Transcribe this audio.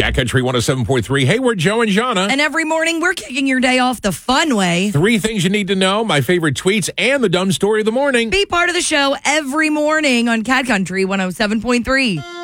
Cat Country 107.3. Hey, we're Joe and Jana. And every morning, we're kicking your day off the fun way. 3 things you need to know, my favorite tweets, and the dumb story of the morning. Be part of the show every morning on Cat Country 107.3.